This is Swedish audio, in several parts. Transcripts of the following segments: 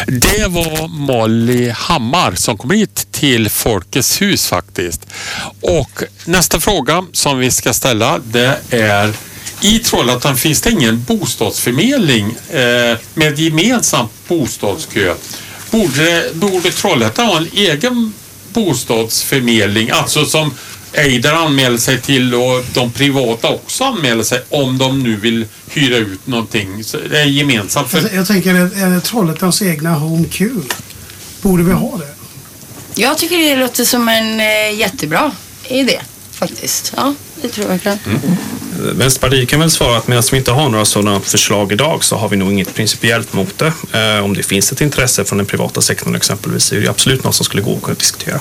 Det var Molly Hammar som kom hit till Folkets hus faktiskt. Och nästa fråga som vi ska ställa, det är: i Trollhättan finns det ingen bostadsförmedling med gemensam bostadskö. Borde Trollhättan ha en egen bostadsförmedling, alltså som Eider anmäler sig till och de privata också anmäler sig om de nu vill hyra ut någonting? Så det är gemensamt för... Jag tänker, är det Trollhättans egna HomeQ? Borde vi ha det? Jag tycker det låter som en jättebra idé faktiskt. Ja, det tror jag verkligen. Vänsterpartiet kan väl svara att medan vi inte har några sådana förslag idag så har vi nog inget principiellt mot det. Om det finns ett intresse från den privata sektorn exempelvis är det absolut något som skulle gå att diskutera.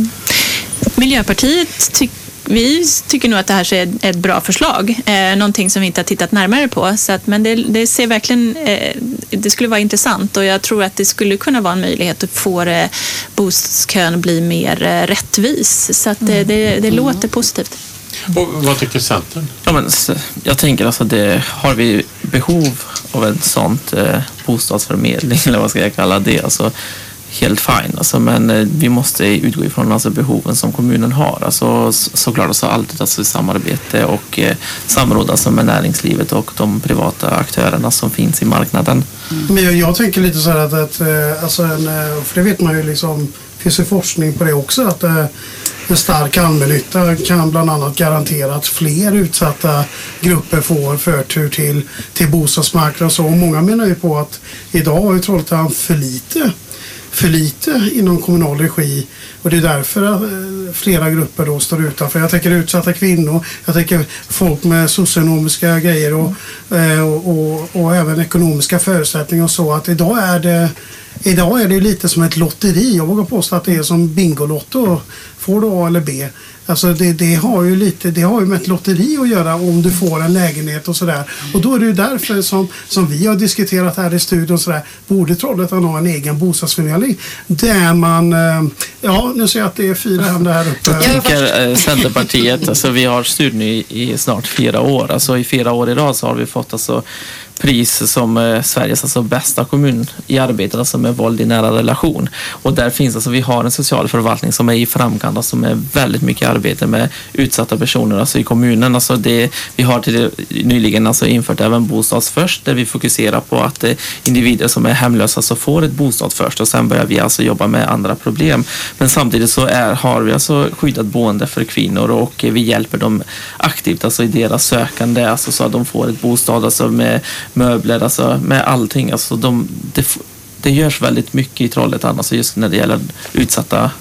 Miljöpartiet vi tycker nog att det här är ett bra förslag. Någonting som vi inte har tittat närmare på. Så att, men det ser verkligen, det skulle vara intressant och jag tror att det skulle kunna vara en möjlighet att få bostadskön bli mer rättvis. Så att det låter positivt. Och vad tycker Centern? Ja, men jag tänker alltså det har vi behov av en sånt bostadsförmedling eller vad ska jag kalla det, alltså helt fine alltså, men vi måste utgå ifrån alltså behoven som kommunen har, alltså såklart alltså alltid alltså i samarbete och samråd alltså med näringslivet och de privata aktörerna som finns i marknaden. Men jag tänker lite så här att alltså för det vet man ju liksom, finns ju forskning på det också, att en stark allmännytta kan bland annat garantera att fler utsatta grupper får förtur till bostadsmarknaden och så. Och många menar ju på att idag har ju Trollhättan för lite inom kommunal regi och det är därför flera grupper då står utanför. Jag tänker utsatta kvinnor, jag tänker folk med socioekonomiska grejer och även ekonomiska förutsättningar och så, att idag är det lite som ett lotteri. Jag vågar påstå att det är som Bingolotto. Får du A eller B? Alltså det har ju med ett lotteri att göra om du får en lägenhet och sådär. Och då är det ju därför som vi har diskuterat här i studion sådär. Borde Trollhättan ha en egen bostadsförmedling? Där man, nu ser jag att det är 4 händer här uppe. Jag tänker Centerpartiet, alltså vi har styrt nu i snart 4 år. Alltså i 4 år idag så har vi fått alltså pris som Sveriges alltså bästa kommun i arbetet alltså med våld i nära relation. Och där finns alltså, vi har en social förvaltning som är i framkant, alltså med väldigt mycket arbete med utsatta personer alltså i kommunen. Alltså vi har nyligen alltså infört även Bostads först, där vi fokuserar på att individer som är hemlösa så får ett bostad först och sen börjar vi alltså jobba med andra problem. Men samtidigt så har vi alltså skyddat boende för kvinnor och vi hjälper dem aktivt alltså i deras sökande, alltså så att de får ett bostad alltså med möbler, alltså med allting. Alltså det görs väldigt mycket i Trollhättan alltså just när det gäller utsatta.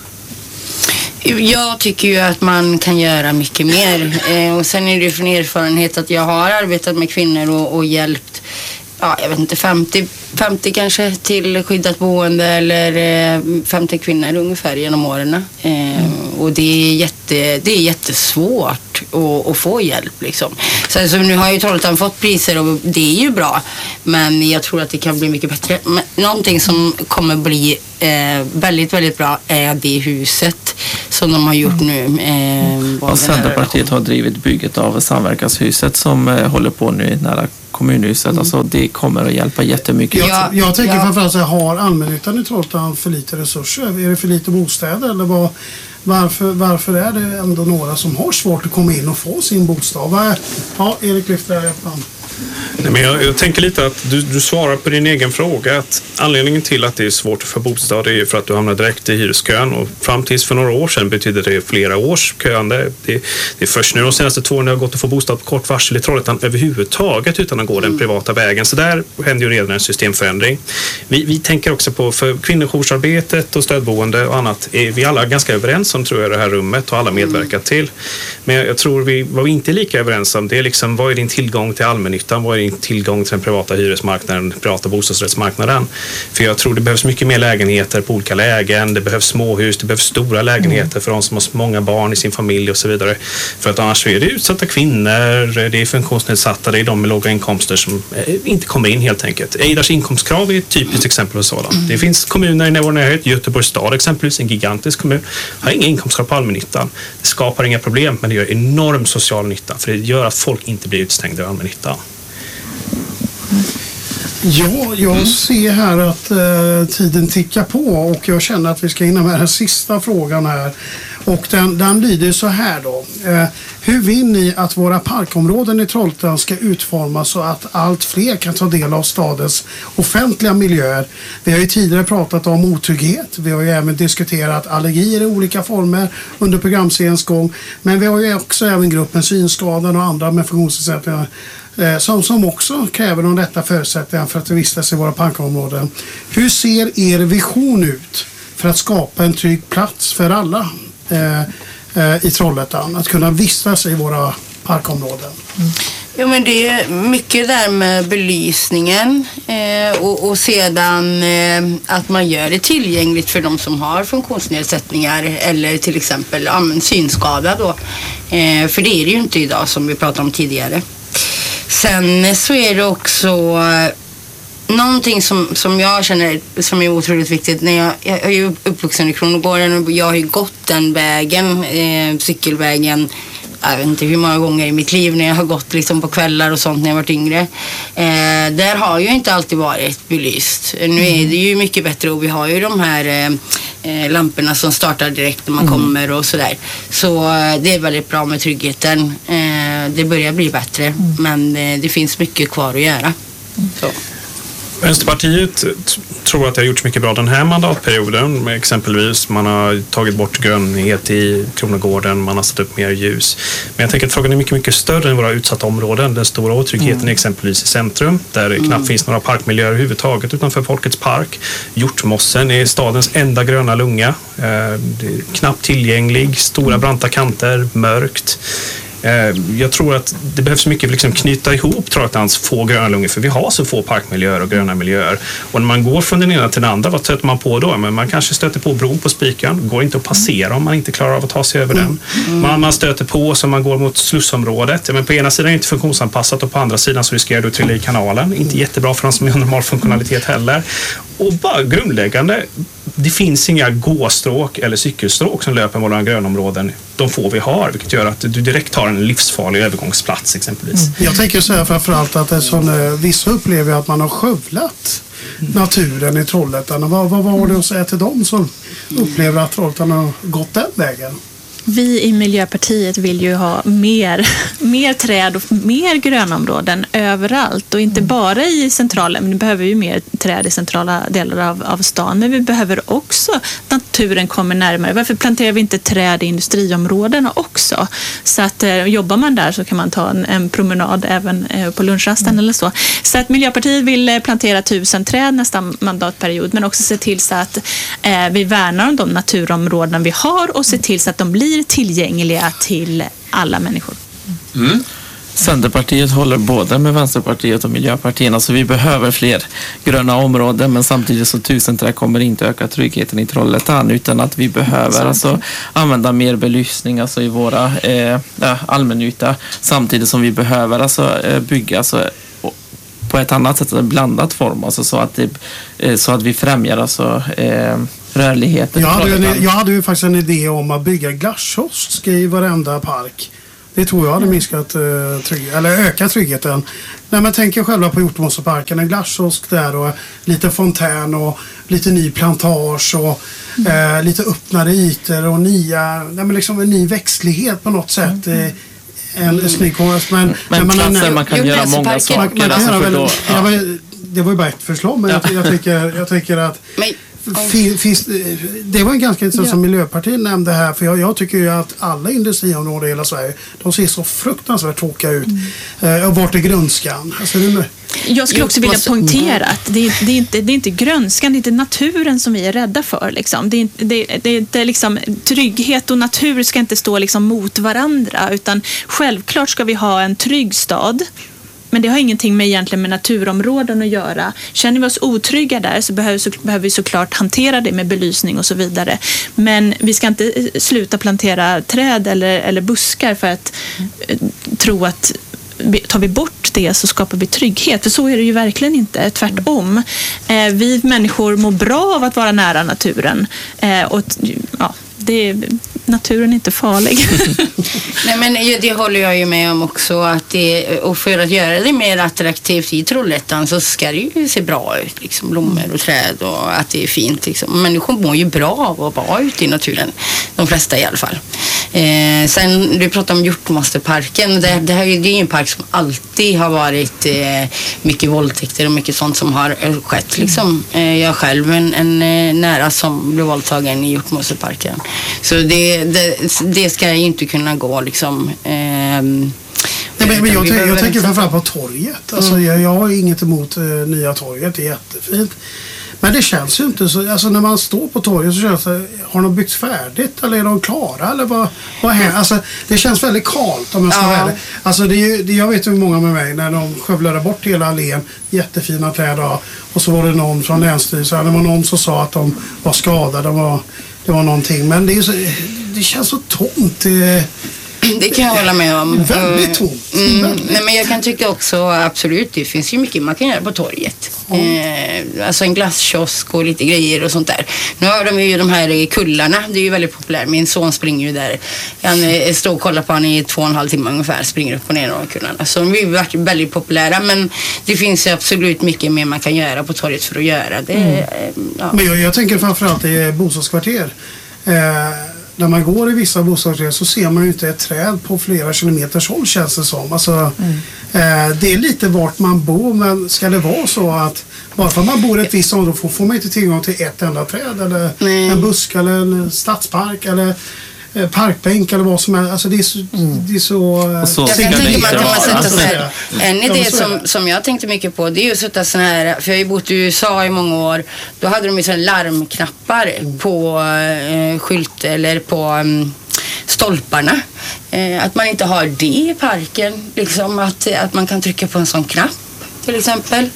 Jag tycker ju att man kan göra mycket mer. Och sen är det från erfarenhet att jag har arbetat med kvinnor och hjälpt, jag vet inte, 50 kanske till skyddat boende eller 50 kvinnor ungefär genom åren. Och det är jättesvårt att få hjälp liksom. Så nu har ju Trollhättan fått priser och det är ju bra, men jag tror att det kan bli mycket bättre. Men någonting som kommer bli väldigt, väldigt bra är det huset som de har gjort nu. Och Centerpartiet har drivit bygget av samverkanshuset som håller på nu nära kommunhuset. Alltså det kommer att hjälpa jättemycket. Jag tänker framförallt så här, har allmännyttan i Trollhättan för lite resurser? Är det för lite bostäder eller varför är det ändå några som har svårt att komma in och få sin bostad? Erik lyfter här fram. Nej, men jag tänker lite att du svarar på din egen fråga, att anledningen till att det är svårt att få bostad är för att du hamnar direkt i hyreskön, och fram tills för några år sedan betyder det flera års köande. Det är först nu de senaste 2 åren har gått att få bostad på kort varsel i Trollhättan överhuvudtaget utan att gå den privata vägen. Så där händer ju redan en systemförändring. Vi tänker också på för kvinnojoursarbetet och stödboende och annat är vi alla ganska överens om, tror jag, det här rummet och alla medverkat till. Men jag tror vad vi inte är lika överens om, det är liksom, vad är din tillgång till allmännyttan, vad är din tillgång till den privata hyresmarknaden, den privata bostadsrättsmarknaden. För jag tror det behövs mycket mer lägenheter på olika lägen, det behövs småhus, det behövs stora lägenheter för de som har många barn i sin familj och så vidare. För att annars är det utsatta kvinnor, det är funktionsnedsatta, det är de med låga inkomster som inte kommer in helt enkelt. Eiders inkomstkrav är ett typiskt exempel på sådant. Det finns kommuner i vår närhet, Göteborgs stad exempelvis, en gigantisk kommun, har inga inkomstkrav på allmännyttan. Det skapar inga problem, men det gör enorm social nytta, för det gör att folk inte blir utstängda av allmännyttan. Ja, jag ser här att tiden tickar på och jag känner att vi ska hinna med den sista frågan här. Och den lyder så här då. Hur vill ni att våra parkområden i Trollhättan ska utformas så att allt fler kan ta del av stadens offentliga miljöer? Vi har ju tidigare pratat om otrygghet. Vi har ju även diskuterat allergier i olika former under programseriens gång. Men vi har ju också även gruppen synskadade och andra med funktionsnedsättningar som också kräver de rätta förutsättningarna för att vistas i våra parkområden. Hur ser er vision ut för att skapa en trygg plats för alla i Trollhättan att kunna vistas i våra parkområden? Jo, men det är mycket där med belysningen och sedan att man gör det tillgängligt för de som har funktionsnedsättningar eller till exempel synskada då. För det är det ju inte idag som vi pratade om tidigare. Sen så är det också någonting som jag känner som är otroligt viktigt. När jag är ju uppvuxen i Kronogården och jag har ju gått den vägen, cykelvägen, jag vet inte hur många gånger i mitt liv när jag har gått liksom på kvällar och sånt när jag varit yngre. Där har ju inte alltid varit belyst. Nu är det ju mycket bättre och vi har ju de här lamporna som startar direkt när man kommer och sådär. Så det är väldigt bra med tryggheten. Det börjar bli bättre men det finns mycket kvar att göra. Så. Vänsterpartiet tror att det har gjorts mycket bra den här mandatperioden. Exempelvis man har tagit bort grönhet i Kronogården, man har satt upp mer ljus. Men jag tänker att frågan är mycket, mycket större än våra utsatta områden. Den stora otryggheten är exempelvis i centrum där det knappt finns några parkmiljöer överhuvudtaget utanför Folkets park. Hjortmossen är stadens enda gröna lunga. Det är knappt tillgänglig, stora branta kanter, mörkt. Jag tror att det behövs mycket liksom knyta ihop Trollhättans få gröna lungor för vi har så få parkmiljöer och gröna miljöer. Och när man går från den ena till den andra, vad stöter man på då? Men man kanske stöter på bron på Spikan, går inte att passera om man inte klarar av att ta sig över den. Man stöter på som man går mot slussområdet. Men på ena sidan är det inte funktionsanpassat och på andra sidan så riskerar du att trilla i kanalen. Inte jättebra för de som har normal funktionalitet heller. Och bara grundläggande, det finns inga gåstråk eller cykelstråk som löper mellan våra grönområden. De få vi har, vilket gör att du direkt har en livsfarlig övergångsplats exempelvis. Jag tänker så här framförallt att vissa upplever att man har skövlat naturen i Trollhättan. Vad var det att säga till dem som upplever att Trollhättan har gått den vägen? Vi i Miljöpartiet vill ju ha mer träd och mer grönområden överallt och inte bara i centrala, men vi behöver ju mer träd i centrala delar av stan, men vi behöver också naturen kommer närmare. Varför planterar vi inte träd i industriområdena också? Så att jobbar man där så kan man ta en promenad även på lunchrasten eller så. Så att Miljöpartiet vill plantera 1000 träd nästa mandatperiod, men också se till så att vi värnar om de naturområden vi har och se till så att de blir tillgängliga till alla människor. Centerpartiet håller både med Vänsterpartiet och Miljöpartiet. Så vi behöver fler gröna områden, men samtidigt så 1000 träd kommer inte öka tryggheten i Trollhättan, utan att vi behöver använda mer belysning i våra allmännytta, samtidigt som vi behöver bygga på ett annat sätt, en blandad form, så att vi främjar rörligheten. Jag hade ju faktiskt en idé om att bygga glasskiosk i varenda park. Det tror jag hade minskat ökat tryggheten. När man tänker själva på Hjortmosseparken, en glasskiosk där och lite fontän och lite ny plantage och lite öppnare ytor och en ny växtlighet på något sätt. En snygg konst. Men man kan göra många saker. Det var ju bara ett förslag, men jag tycker att det var en ganska intressant som Miljöpartiet nämnde här, för jag tycker ju att alla industriområden i hela Sverige, de ser så fruktansvärt tråkiga ut. Vart är grönskan? Jag skulle också vilja poängtera att det är inte grönskan, det är inte naturen som vi är rädda för. Liksom. Det är inte liksom, trygghet och natur ska inte stå liksom mot varandra, utan självklart ska vi ha en trygg stad. Men det har ingenting egentligen med naturområden att göra. Känner vi oss otrygga där så behöver vi såklart hantera det med belysning och så vidare. Men vi ska inte sluta plantera träd eller buskar för att tro att tar vi bort det så skapar vi trygghet. För så är det ju verkligen inte. Tvärtom. Vi människor mår bra av att vara nära naturen. Och det naturen är inte farlig. Nej, men det håller jag ju med om också. Och för att göra det mer attraktivt i Trollhättan så ska det ju se bra ut. Liksom, blommor och träd och att det är fint. Liksom. Människor mår ju bra av att vara ute i naturen. De flesta i alla fall. Sen, du pratade om Hjortmasterparken. Det är ju en park som alltid har varit mycket våldtäkter och mycket sånt som har skett. Liksom. Jag har själv en nära som blev våldtagen i Hjortmasterparken. Så det ska ju inte kunna gå liksom. Men jag tänker framförallt på torget. Alltså, jag har inget emot nya torget, det är jättefint. Men det känns ju inte så, alltså när man står på torget så känns det, har de byggt färdigt eller är de klara eller vad händer? Alltså det känns väldigt kalt om jag ska vara ärlig. Alltså jag vet ju många med mig när de skövlade bort hela allén, jättefina träd och så var det någon från länsstyrelsen, det var någon som sa att de var skadade, det var någonting, men det känns så tomt. Det kan jag hålla med om. Väldigt tomt. Nej, men jag kan tycka också absolut, det finns ju mycket man kan göra på torget. Alltså en glasskiosk och lite grejer och sånt där. Nu har de ju de här kullarna, det är ju väldigt populärt. Min son springer ju där. Han står och kollar på han i 2,5 timmar ungefär, springer upp och ner de kullarna. Så de har ju varit väldigt populära, men det finns ju absolut mycket mer man kan göra på torget för att göra det. Men jag tänker framförallt i bostadskvarter. När man går i vissa bostadskvarter så ser man ju inte ett träd på flera kilometers håll, känns det som. Alltså, det är lite vart man bor, men ska det vara så att bara för att man bor i ett visst område får man inte tillgång till ett enda träd eller en busk eller en stadspark eller parkbänk eller vad som är. Alltså det är så jag kan tänka mig att man sätter så här. En idé som jag tänkte mycket på, det är ju att sätta såna här, för jag har ju bott i USA i många år, då hade de ju såna larmknappar på skylt eller på stolparna. Att man inte har det i parken, liksom att man kan trycka på en sån knapp till exempel.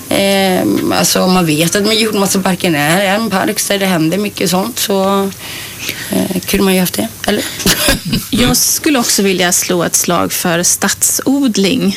Alltså om man vet att Hjortmasterparken är en park där det händer mycket sånt, så kunde man ju haft det, eller? Jag skulle också vilja slå ett slag för stadsodling.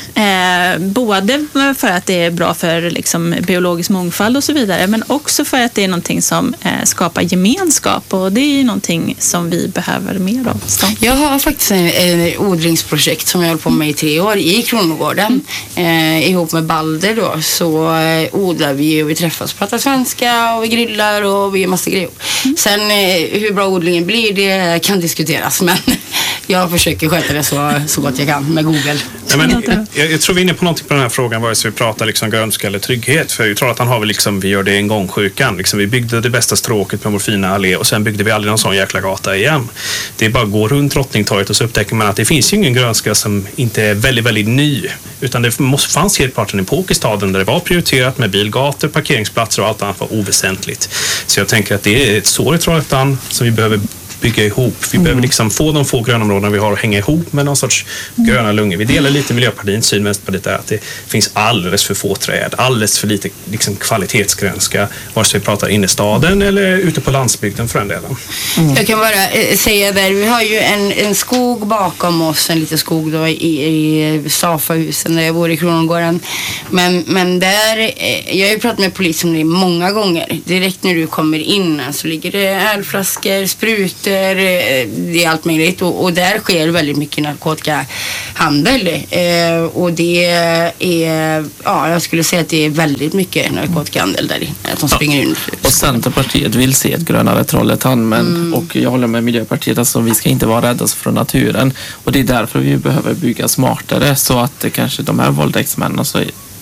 Både för att det är bra för liksom, biologisk mångfald och så vidare, men också för att det är någonting som skapar gemenskap, och det är någonting som vi behöver mer av. Jag har faktiskt ett odlingsprojekt som jag håller på med i 3 år i Kronogården. Ihop med Balder då, så odlar vi och vi träffas och pratar svenska och vi grillar och vi gör massa grejer. Sen hur bra odlingen blir, det kan diskuteras, men jag försöker sköta det så gott jag kan med Google. Ja, men jag tror vi är inne på någonting på den här frågan, vare sig vi pratar liksom grönska eller trygghet, för jag tror att han har väl liksom, vi gör det en gång sjukan. Liksom, vi byggde det bästa stråket med vår fina allé och sen byggde vi aldrig någon sån jäkla gata igen. Det är bara att gå runt Drottningtorget och så upptäcker man att det finns ju ingen grönska som inte är väldigt, väldigt ny, utan det fanns helt klart en epok i staden där det var prioriterat med bilgator, parkeringsplatser och allt annat var oväsentligt. Så jag tänker att det är ett sår i Trollhättan som vi behöver bygga ihop. Vi behöver liksom få de få grönområden vi har att hänga ihop med någon sorts gröna lungor. Vi delar lite Miljöpartiets syn, Vänsterpartiet, är att det finns alldeles för få träd, alldeles för lite liksom kvalitetsgrönska, vare sig vi pratar innerstaden eller ute på landsbygden för den delen. Jag kan bara säga där, vi har ju en skog bakom oss, en liten skog då i Safahusen där jag bor i Kronogården. Men där, jag har ju pratat med polisen många gånger. Direkt när du kommer in så ligger det ölflaskor, sprutor, det är allt möjligt, och där sker väldigt mycket narkotikahandel, och det är, jag skulle säga att det är väldigt mycket narkotikahandel där, att de springer in. Och Centerpartiet vill se ett grönare Trollhättan, men och jag håller med Miljöpartiet, alltså vi ska inte vara rädda för naturen, och det är därför vi behöver bygga smartare, så att kanske de här våldtäktsmännen, alltså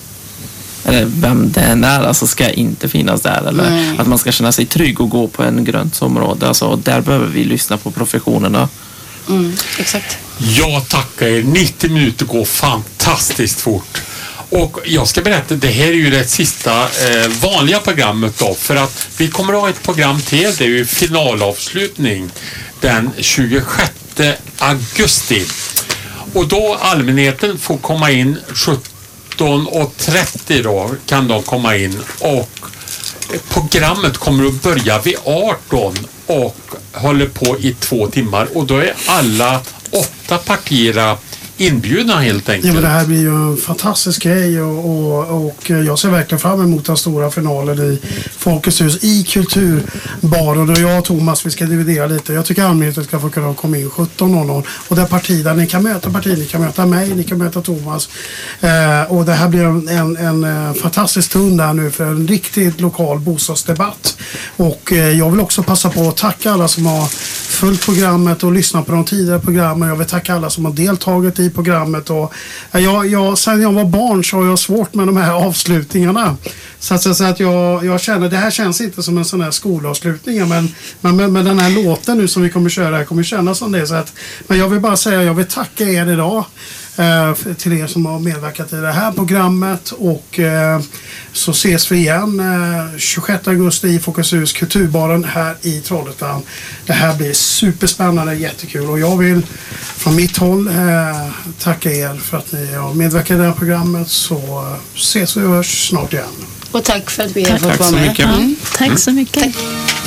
eller vem det än är, alltså ska inte finnas där, eller att man ska känna sig trygg och gå på en grönt område, alltså där behöver vi lyssna på professionerna. Exakt. Jag tackar er, 90 minuter går fantastiskt fort. Och jag ska berätta, det här är ju det sista vanliga programmet då, för att vi kommer att ha ett program till, det är ju finalavslutning den 26 augusti. Och då allmänheten får komma in 17:30 då kan de komma in, och programmet kommer att börja vid 18 och håller på i 2 timmar, och då är alla 8 partierna inbjudna helt enkelt. Ja, men det här blir ju en fantastisk grej och jag ser verkligen fram emot den stora finalen i Folkets hus i Kulturbaren. Och jag och Thomas, vi ska dividera lite. Jag tycker allmänheten ska få kunna komma in 17:00 och där där ni kan möta partiet, ni kan möta mig, ni kan möta Thomas. Och det här blir en fantastisk stund där nu för en riktigt lokal bostadsdebatt. Och jag vill också passa på att tacka alla som har följt programmet och lyssnat på de tidigare programmen. Jag vill tacka alla som har deltagit i programmet. Och sen jag var barn så har jag svårt med de här avslutningarna. Så att jag känner, det här känns inte som en sån här skolavslutning, men den här låten nu som vi kommer köra här kommer kännas som det. Så att, men jag vill bara säga, jag vill tacka er idag. Till er som har medverkat i det här programmet och så ses vi igen 26 augusti i Folkets hus, Kulturbaren här i Trollhättan. Det här blir superspännande, jättekul och jag vill från mitt håll tacka er för att ni har medverkat i det här programmet, så ses vi och hörs snart igen. Och tack för att vi har fått Tack vara så med. mycket. Tack så mycket. Tack.